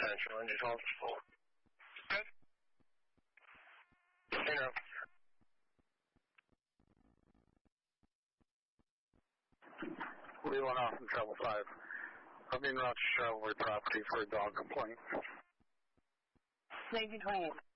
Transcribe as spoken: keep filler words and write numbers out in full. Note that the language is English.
Central, engine twelve full. Good. You know. Lee one off in Travel five. I'm in route to Strawberry property for a dog complaint. nineteen twenty-eight.